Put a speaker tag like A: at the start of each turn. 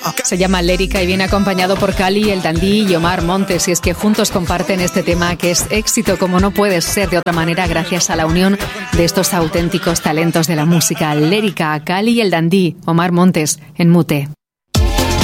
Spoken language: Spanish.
A: Se llama Lérica y viene acompañado por Cali, el Dandí y Omar Montes. Y es que juntos comparten este tema que es éxito como no puede ser de otra manera gracias a la unión de estos auténticos talentos de la música. Lérica, Cali y el Dandí, Omar Montes en Mute.